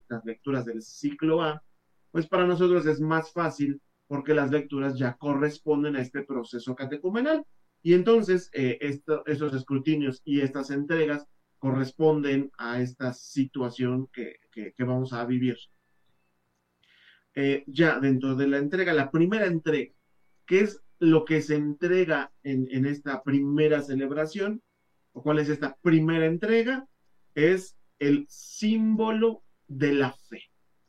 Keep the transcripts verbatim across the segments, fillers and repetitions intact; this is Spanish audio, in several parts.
las lecturas del ciclo A, pues para nosotros es más fácil porque las lecturas ya corresponden a este proceso catecumenal. Y entonces eh, esto, estos escrutinios y estas entregas corresponden a esta situación que, que, que vamos a vivir. Eh, ya dentro de la entrega, la primera entrega, ¿qué es lo que se entrega en, en esta primera celebración? ¿O cuál es esta primera entrega? Es el símbolo de la fe.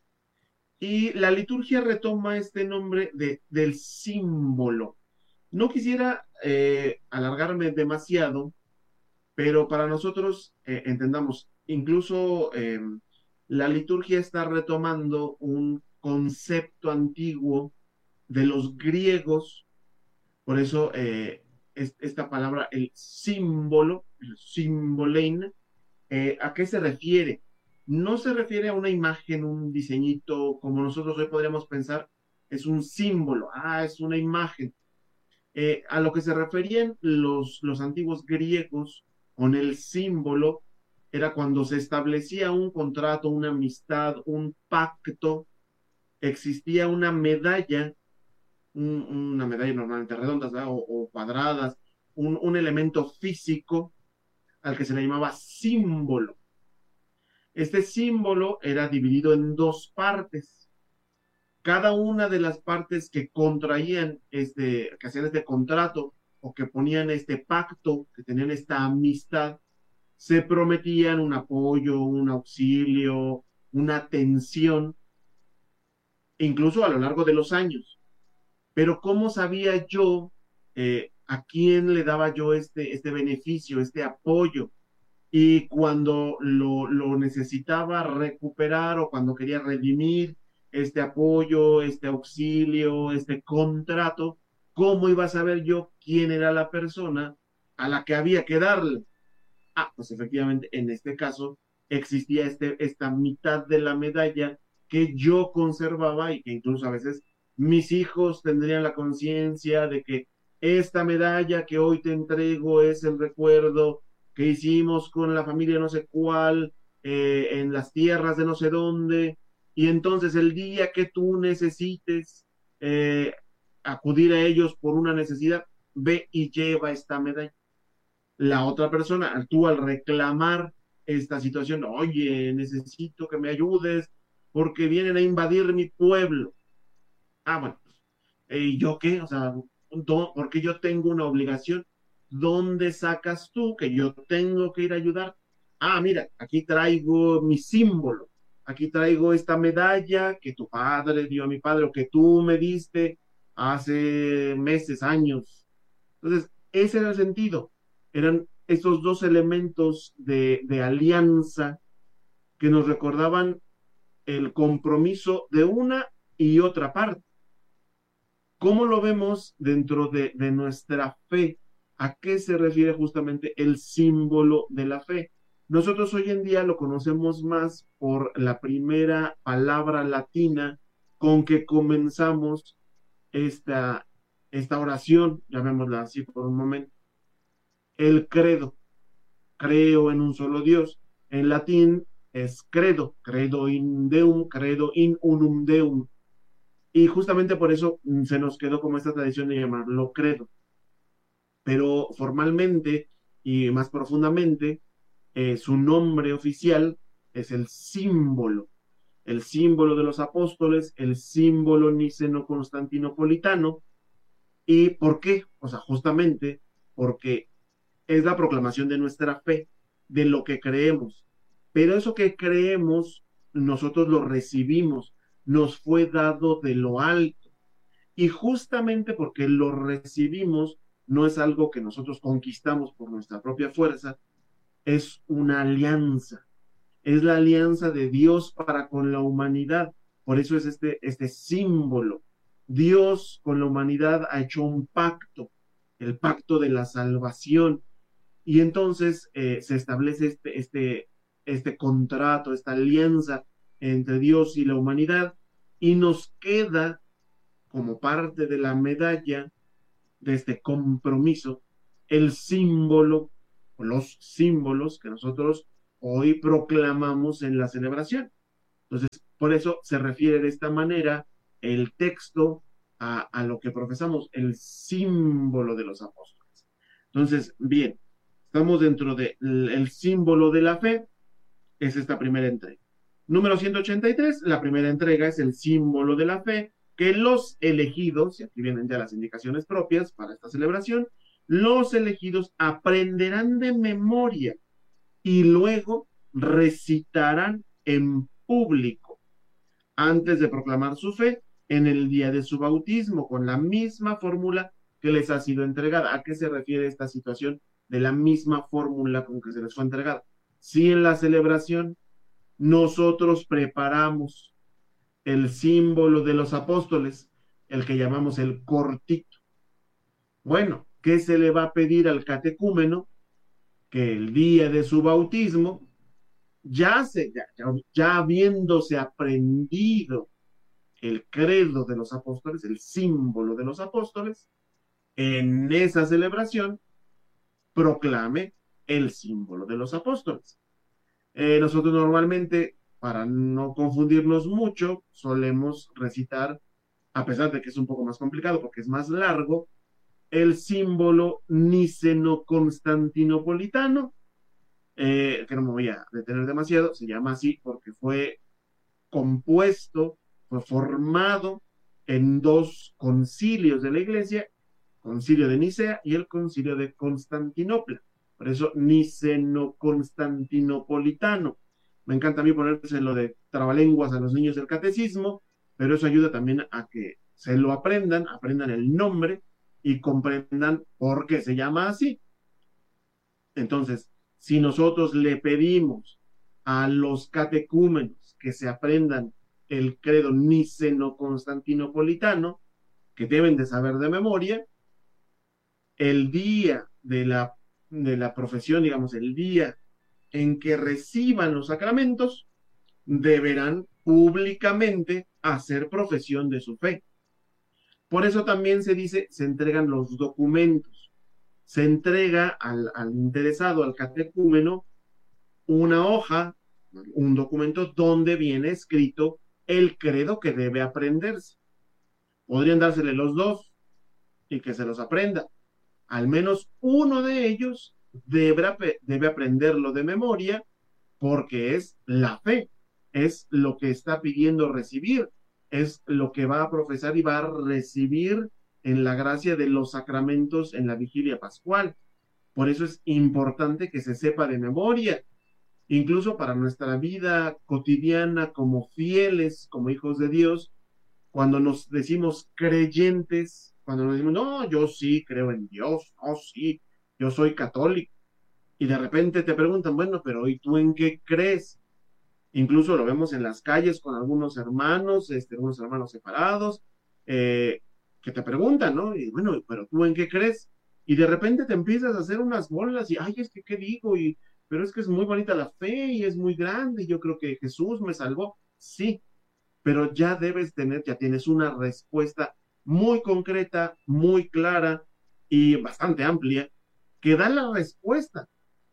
Y la liturgia retoma este nombre de, del símbolo. No quisiera eh, alargarme demasiado, pero para nosotros, eh, entendamos, incluso eh, la liturgia está retomando un concepto antiguo de los griegos, por eso eh, es, esta palabra, el símbolo, el símbolein, eh, ¿a qué se refiere? No se refiere a una imagen, un diseñito, como nosotros hoy podríamos pensar, es un símbolo, ah, es una imagen. Eh, a lo que se referían los, los antiguos griegos con el símbolo era cuando se establecía un contrato, una amistad, un pacto, existía una medalla, un, una medalla normalmente redondas, ¿verdad? o, o cuadradas, un, un elemento físico al que se le llamaba símbolo. Este símbolo era dividido en dos partes. Cada una de las partes que contraían este, que hacían este contrato o que ponían este pacto, que tenían esta amistad, se prometían un apoyo, un auxilio, una atención, incluso a lo largo de los años. Pero ¿cómo sabía yo eh, a quién le daba yo este, este beneficio, este apoyo? Y cuando lo, lo necesitaba recuperar o cuando quería redimir este apoyo, este auxilio, este contrato, ¿cómo iba a saber yo quién era la persona a la que había que darle? Ah, pues efectivamente, en este caso existía este, esta mitad de la medalla que yo conservaba y que incluso a veces mis hijos tendrían la conciencia de que esta medalla que hoy te entrego es el recuerdo que hicimos con la familia no sé cuál, eh, en las tierras de no sé dónde, y entonces el día que tú necesites eh, acudir a ellos por una necesidad, ve y lleva esta medalla. La otra persona, tú al reclamar esta situación, oye, necesito que me ayudes porque vienen a invadir mi pueblo. Ah, bueno, ¿y yo qué? O sea, porque yo tengo una obligación. ¿Dónde sacas tú que yo tengo que ir a ayudar? Ah, mira, aquí traigo mi símbolo. Aquí traigo esta medalla que tu padre dio a mi padre o que tú me diste hace meses, años. Entonces, ese era el sentido. Eran esos dos elementos de, de alianza que nos recordaban el compromiso de una y otra parte. ¿Cómo lo vemos dentro de, de nuestra fe? ¿A qué se refiere justamente el símbolo de la fe? Nosotros hoy en día lo conocemos más por la primera palabra latina con que comenzamos esta, esta oración, llamémosla así por un momento, el credo. Creo en un solo Dios. En latín es credo, credo in deum, credo in unum deum. Y justamente por eso mm, se nos quedó como esta tradición de llamarlo credo. Pero formalmente y más profundamente, eh, su nombre oficial es el símbolo, el símbolo de los apóstoles, el símbolo niceno-constantinopolitano. ¿Y por qué? O sea, justamente porque es la proclamación de nuestra fe, de lo que creemos. Pero eso que creemos, nosotros lo recibimos, nos fue dado de lo alto. Y justamente porque lo recibimos, no es algo que nosotros conquistamos por nuestra propia fuerza, es una alianza. Es la alianza de Dios para con la humanidad. Por eso es este, este símbolo. Dios con la humanidad ha hecho un pacto, el pacto de la salvación, y entonces eh, se establece este, este, este contrato, esta alianza entre Dios y la humanidad, y nos queda como parte de la medalla de este compromiso el símbolo, o los símbolos que nosotros hoy proclamamos en la celebración. Entonces, por eso se refiere de esta manera el texto a, a lo que profesamos, el símbolo de los apóstoles. Entonces, bien, estamos dentro del símbolo de la fe, es esta primera entrega. Número ciento ochenta y tres, la primera entrega es el símbolo de la fe, que los elegidos, y aquí vienen ya las indicaciones propias para esta celebración, los elegidos aprenderán de memoria y luego recitarán en público antes de proclamar su fe en el día de su bautismo, con la misma fórmula que les ha sido entregada. ¿A qué se refiere esta situación de la misma fórmula con que se les fue entregada? Si en la celebración nosotros preparamos el símbolo de los apóstoles, el que llamamos el cortito. Bueno, ¿qué se le va a pedir al catecúmeno? Que el día de su bautismo, ya, se, ya, ya, ya habiéndose aprendido el credo de los apóstoles, el símbolo de los apóstoles, en esa celebración proclame el símbolo de los apóstoles. Eh, nosotros normalmente, para no confundirnos mucho, solemos recitar, a pesar de que es un poco más complicado porque es más largo, el símbolo niceno-constantinopolitano, eh, que no me voy a detener demasiado, se llama así porque fue compuesto, fue formado en dos concilios de la Iglesia, concilio de Nicea y el concilio de Constantinopla. Por eso niceno-constantinopolitano. Me encanta a mí ponerse lo de trabalenguas a los niños del catecismo, pero eso ayuda también a que se lo aprendan, aprendan el nombre y comprendan por qué se llama así. Entonces, si nosotros le pedimos a los catecúmenos que se aprendan el credo niceno-constantinopolitano, que deben de saber de memoria, el día de la, de la profesión, digamos, el día en que reciban los sacramentos, deberán públicamente hacer profesión de su fe. Por eso también se dice, se entregan los documentos. Se entrega al, al interesado, al catecúmeno, una hoja, un documento donde viene escrito el credo que debe aprenderse. Podrían dársele los dos y que se los aprenda. Al menos uno de ellos debe, debe aprenderlo de memoria porque es la fe, es lo que está pidiendo recibir, es lo que va a profesar y va a recibir en la gracia de los sacramentos en la vigilia pascual. Por eso es importante que se sepa de memoria, incluso para nuestra vida cotidiana como fieles, como hijos de Dios, cuando nos decimos creyentes, cuando nos decimos, no, yo sí creo en Dios, no, sí, yo soy católico, y de repente te preguntan, bueno, pero ¿y tú en qué crees? Incluso lo vemos en las calles con algunos hermanos, este, algunos hermanos separados, eh, que te preguntan, ¿no? Y bueno, pero ¿tú en qué crees? Y de repente te empiezas a hacer unas bolas y, ay, es que, ¿qué digo? Y, pero es que es muy bonita la fe y es muy grande, y yo creo que Jesús me salvó. Sí, pero ya debes tener, ya tienes una respuesta muy concreta, muy clara y bastante amplia, que da la respuesta.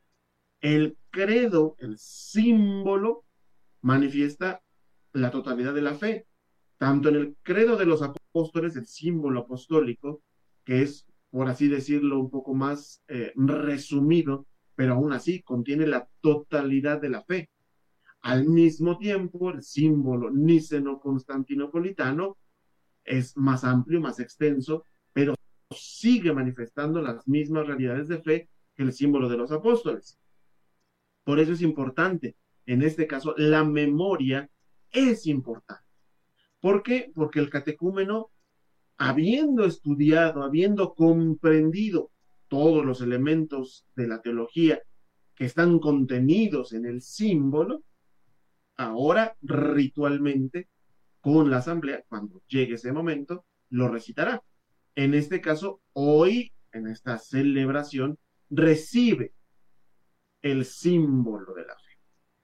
El credo, el símbolo, manifiesta la totalidad de la fe, tanto en el credo de los apóstoles, el símbolo apostólico, que es, por así decirlo, un poco más eh, resumido, pero aún así contiene la totalidad de la fe. Al mismo tiempo, el símbolo niceno-constantinopolitano es más amplio, más extenso, pero sigue manifestando las mismas realidades de fe que el símbolo de los apóstoles. Por eso es importante, en este caso, la memoria es importante. ¿Por qué? Porque el catecúmeno, habiendo estudiado, habiendo comprendido todos los elementos de la teología que están contenidos en el símbolo, ahora ritualmente, con la asamblea, cuando llegue ese momento, lo recitará. En este caso, hoy, en esta celebración, recibe el símbolo de la fe.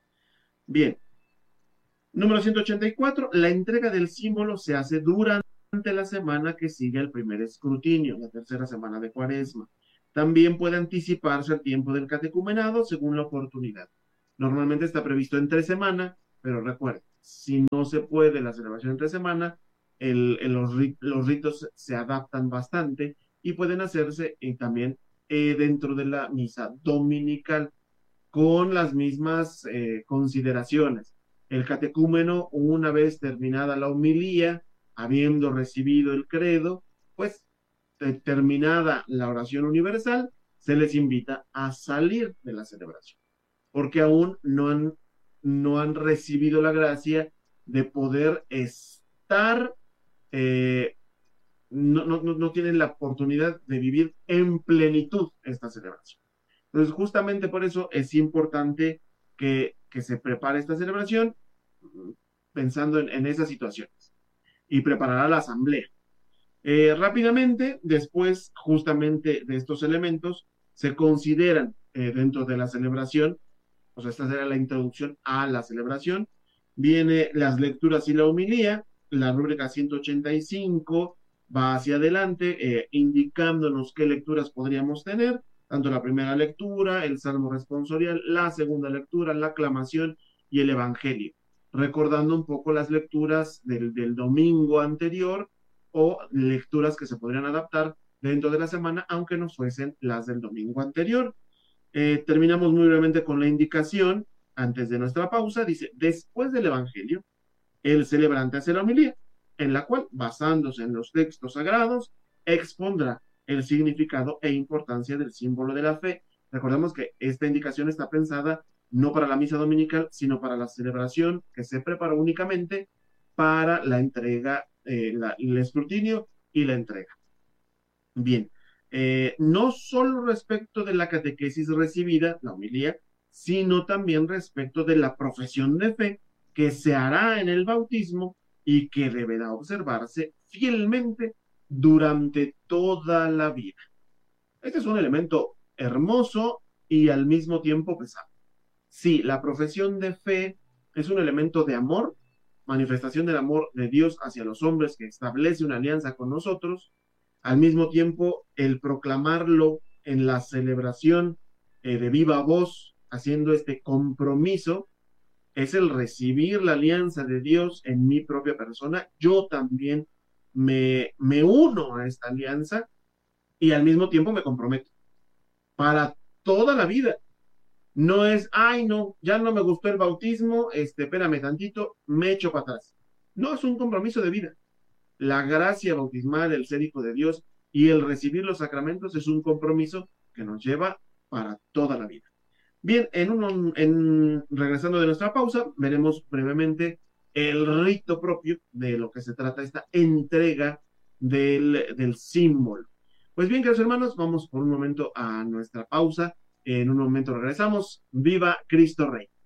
Bien. Número ciento ochenta y cuatro, la entrega del símbolo se hace durante la semana que sigue el primer escrutinio, la tercera semana de Cuaresma. También puede anticiparse el tiempo del catecumenado según la oportunidad. Normalmente está previsto en tres semanas, pero recuerden, si no se puede la celebración entre semana, el, el- los, rit- los ritos se adaptan bastante y pueden hacerse eh, también eh, dentro de la misa dominical con las mismas eh, consideraciones. El catecúmeno, una vez terminada la homilía, habiendo recibido el credo, pues eh, terminada la oración universal, se les invita a salir de la celebración, porque aún no han, no han recibido la gracia de poder estar, eh, no, no, no tienen la oportunidad de vivir en plenitud esta celebración. Entonces, justamente por eso es importante que, que se prepare esta celebración pensando en, en esas situaciones y preparará la asamblea. Eh, rápidamente, después justamente de estos elementos, se consideran eh, dentro de la celebración, o sea, esta será la introducción a la celebración, viene las lecturas y la homilía, la rúbrica ciento ochenta y cinco va hacia adelante, eh, indicándonos qué lecturas podríamos tener, tanto la primera lectura, el salmo responsorial, la segunda lectura, la aclamación y el evangelio, recordando un poco las lecturas del, del domingo anterior o lecturas que se podrían adaptar dentro de la semana, aunque no fuesen las del domingo anterior. Eh, terminamos muy brevemente con la indicación antes de nuestra pausa. Dice, después del Evangelio, el celebrante hace la homilía, en la cual, basándose en los textos sagrados, expondrá el significado e importancia del símbolo de la fe. Recordemos que esta indicación está pensada no para la misa dominical, sino para la celebración que se preparó únicamente para la entrega, eh, la, el escrutinio y la entrega. Bien, eh, no solo respecto de la catequesis recibida, la homilía, sino también respecto de la profesión de fe que se hará en el bautismo y que deberá observarse fielmente durante toda la vida. Este es un elemento hermoso y al mismo tiempo pesado. Sí, la profesión de fe es un elemento de amor, manifestación del amor de Dios hacia los hombres que establece una alianza con nosotros. Al mismo tiempo, el proclamarlo en la celebración eh, de viva voz, haciendo este compromiso, es el recibir la alianza de Dios en mi propia persona. Yo también me, me uno a esta alianza y al mismo tiempo me comprometo para toda la vida. No es, ay, no, ya no me gustó el bautismo, este, espérame tantito, me echo para atrás. No, es un compromiso de vida. La gracia bautismal, el ser hijo de Dios y el recibir los sacramentos es un compromiso que nos lleva para toda la vida. Bien, en un, en, regresando de nuestra pausa, veremos brevemente el rito propio de lo que se trata esta entrega del, del símbolo. Pues bien, queridos hermanos, vamos por un momento a nuestra pausa. En un momento regresamos. ¡Viva Cristo Rey!